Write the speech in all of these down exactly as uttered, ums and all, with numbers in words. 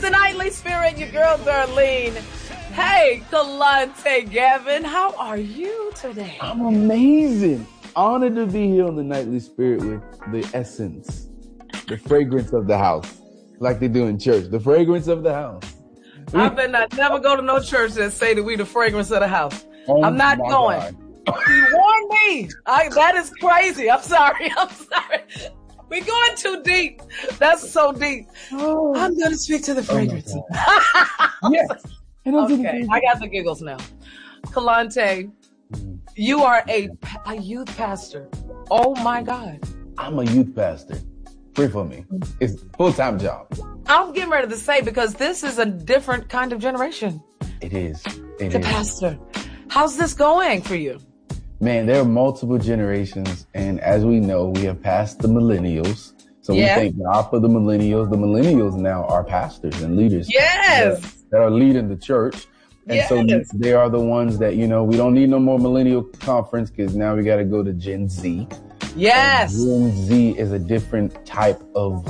the Nightly Spirit, your girl Darlene. Hey, Kalante Gavin, how are you today? I'm amazing. Honored to be here on the Nightly Spirit with the essence, the fragrance of the house, like they do in church. The fragrance of the house. I better not never go to no church that say that we the fragrance of the house. Oh, I'm not going. You warned me. I, that is crazy. I'm sorry. I'm sorry. We're going too deep. That's so deep. Oh. I'm going to speak to the fragrance. Oh yes. Okay, I got the giggles now. Kalante, you are a, a youth pastor. Oh my God. I'm a youth pastor. Pray for me. It's a full-time job. I'm getting ready to say, because this is a different kind of generation. It is. It the is. pastor. How's this going for you? Man, there are multiple generations. And as we know, we have passed the millennials. So yeah. we thank God for the millennials. The millennials now are pastors and leaders. Yes. That, that are leading the church. And yes. so they are the ones that, you know, we don't need no more millennial conference because now we got to go to Gen Z. Yes. And Gen Z is a different type of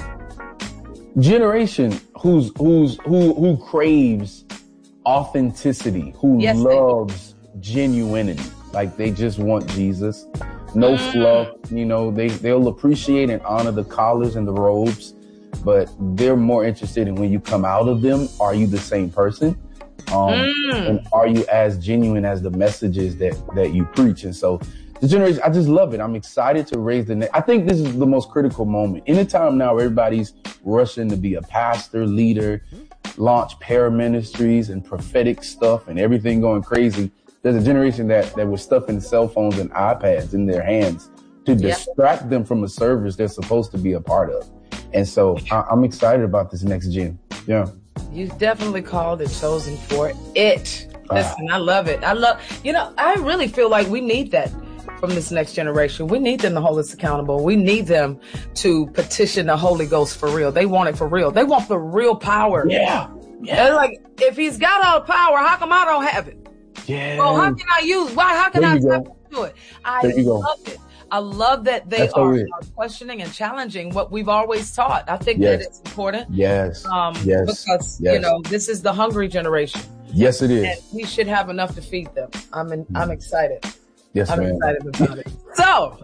generation who's, who's, who, who craves authenticity, who yes, loves genuinity. Like they just want Jesus. No mm. fluff, you know, they, they'll appreciate and honor the collars and the robes, but they're more interested in when you come out of them, are you the same person? Um, mm. And are you as genuine as the messages that, that you preach? And so the generation, I just love it. I'm excited to raise the next. I think this is the most critical moment. Anytime now everybody's rushing to be a pastor, leader, launch paraministries and prophetic stuff and everything going crazy. There's a generation that, that was stuffing cell phones and iPads in their hands to distract yep. them from the service they're supposed to be a part of. And so I, I'm excited about this next gen. Yeah. You've definitely called and chosen for it. Listen, ah. I love it. I love, you know, I really feel like we need that from this next generation. We need them to hold us accountable. We need them to petition the Holy Ghost for real. They want it for real. They want the real power. Yeah. Yeah. They're like, if he's got all the power, how come I don't have it? Yeah. Well, how can I use? Why? How can there I do it? I love it. I love that they are, are questioning and challenging what we've always taught. I think yes. that it's important. Yes. Um, yes. Because yes. you know this is the hungry generation. Yes, it is. And we should have enough to feed them. I'm in, mm. I'm excited. Yes, I'm ma'am. excited about it. So,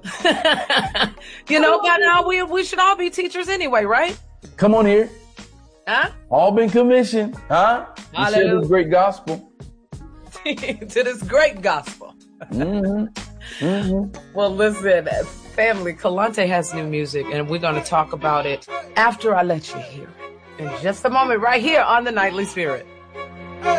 you know, by now we we should all be teachers anyway, right? Come on here. Huh? All been commissioned, huh? To share this great gospel. To this great gospel. Mm-hmm. Mm-hmm. Well, listen, family, Kalante has new music, and we're going to talk about it after I let you hear it in just a moment, right here on the Nightly Spirit.